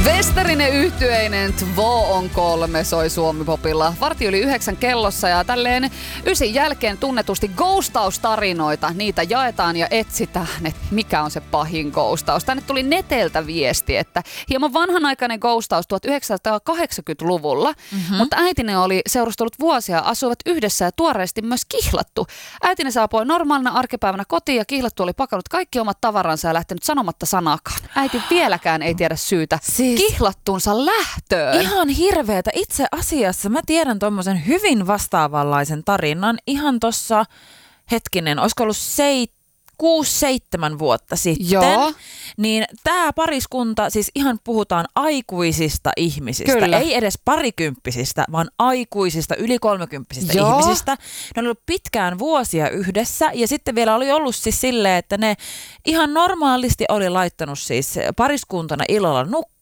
Westerinen yhtyeinen Tvo on 3 soi Suomi-popilla 8:15 kellossa ja tälleen 9 jälkeen tunnetusti ghostaustarinoita. Niitä jaetaan ja etsitään, että mikä on se pahin ghostaus. Tänne tuli Neteltä viesti, että hieman vanhanaikainen ghostaus 1980-luvulla, mutta äitinen oli seurustellut vuosia, asuivat yhdessä ja tuoreesti myös kihlattu. Äitinen saapui normaalina arkipäivänä kotiin ja kihlattu oli pakannut kaikki omat tavaransa ja lähtenyt sanomatta sanakaan. Äiti vieläkään ei tiedä syytä kihlattuunsa lähtöön. Ihan hirveetä. Itse asiassa mä tiedän tommosen hyvin vastaavanlaisen tarinan ihan tossa, olisiko ollut 6-7 vuotta sitten. Joo. Niin tää pariskunta, siis ihan puhutaan aikuisista ihmisistä. Kyllä. Ei edes parikymppisistä, vaan aikuisista, yli 30-vuotiaista ihmisistä. Ne oli ollut pitkään vuosia yhdessä ja sitten vielä oli ollut siis silleen, että ne ihan normaalisti oli laittanut siis pariskuntana illalla nukkumaan.